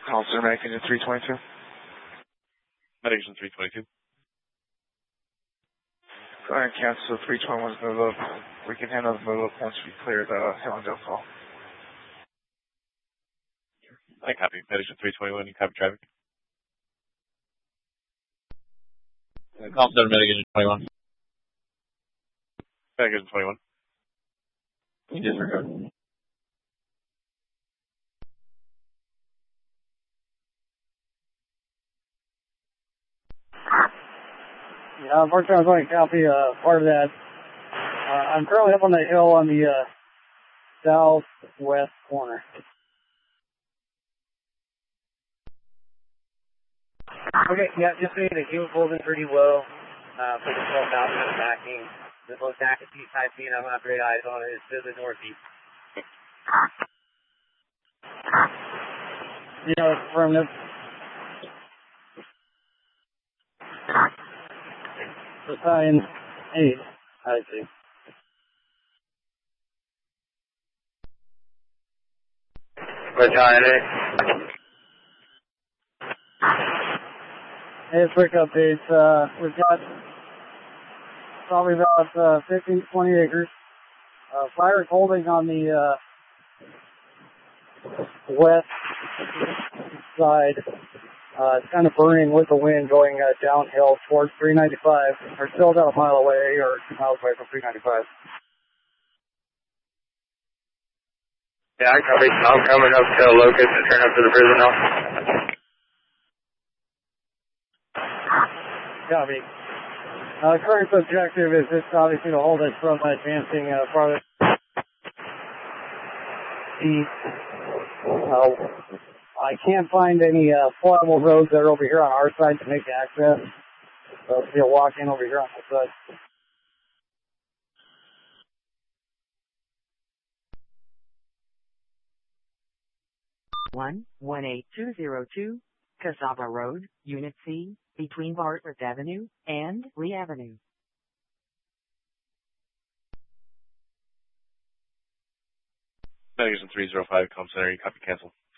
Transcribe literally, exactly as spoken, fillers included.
Call Center Medic Engine three twenty-two. Medic Engine three twenty-two. Go ahead and cancel three twenty-one's move up. We can handle the move up once we clear the Hillendale call. I copy. Medic Engine three twenty-one, you copy traffic. Uh, Call Center Medic Engine twenty-one. Medic Engine twenty-one. You disregard. Yeah, unfortunately, I was going to copy uh, part of that. Uh, I'm currently up on the hill on the uh, southwest corner. Okay, yeah, just saying the fuel holding pretty low. Uh, for the twelve thousand backing. The most active type C, and I'm not great eyes on it. It's to the northeast. You know, from the sign eight, I see. What's on it? Hey, quick updates. Uh, we've got probably about uh, fifteen, twenty acres. Uh, fire is holding on the uh, west side. Uh, it's kind of burning with the wind going uh, downhill towards three ninety-five. We're still about a mile away or two miles away from three ninety-five. Yeah, I copy. I'm coming up to Locust to turn up to the prison now. Copy. Uh, current objective is just obviously to hold us from advancing uh, farther east. Uh, I can't find any uh, flyable roads that are over here on our side to make access. So it'll be a walk in over here on the side. one one eight two zero two, Cassava Road, Unit C, between Bartlett Avenue and Lee Avenue. Medic Engine three oh five, Comm Center, you copy cancel.